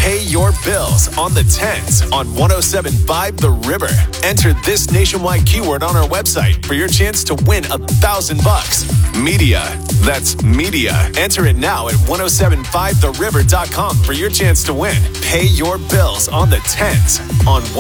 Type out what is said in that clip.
Pay your bills on the 10s on 107.5 The River. Enter this nationwide keyword on our website for your chance to win $1,000. Media. That's media. Enter it now at 1075theriver.com for your chance to win. Pay your bills on the 10s on